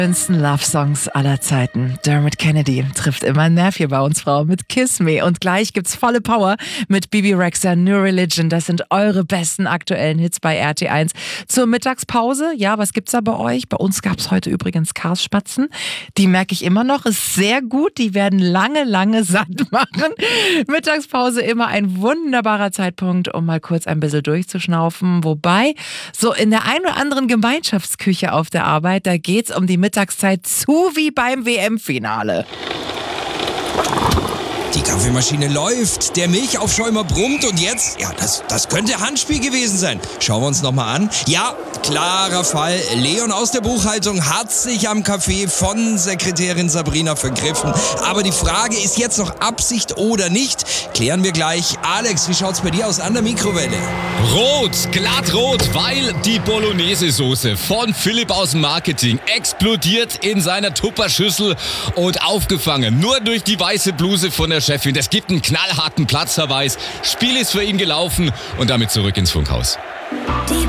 Schönsten Love-Songs aller Zeiten. Dermot Kennedy trifft immer einen Nerv hier bei uns, Frau, mit Kiss Me. Und gleich gibt's volle Power mit Bibi Rexha, New Religion. Das sind eure besten aktuellen Hits bei RT1. Zur Mittagspause, ja, was gibt's da bei euch? Bei uns gab's heute übrigens Karsspatzen. Die merke ich immer noch, ist sehr gut. Die werden lange satt machen. Mittagspause immer ein wunderbarer Zeitpunkt, um mal kurz ein bisschen durchzuschnaufen. Wobei, so in der ein oder anderen Gemeinschaftsküche auf der Arbeit, da geht's um die Mittagszeit zu wie beim WM-Finale. Die Kaffeemaschine läuft, der Milchaufschäumer brummt und jetzt, ja, das könnte Handspiel gewesen sein. Schauen wir uns nochmal an. Ja, klarer Fall. Leon aus der Buchhaltung hat sich am Kaffee von Sekretärin Sabrina vergriffen. Aber die Frage ist jetzt noch Absicht oder nicht? Klären wir gleich. Alex, wie schaut's bei dir aus an der Mikrowelle? Rot, glatt rot, weil die Bolognese-Soße von Philipp aus dem Marketing explodiert in seiner Tupperschüssel und aufgefangen. Nur durch die weiße Bluse von der Chefin. Das gibt einen knallharten Platzverweis. Spiel ist für ihn gelaufen und damit zurück ins Funkhaus. Die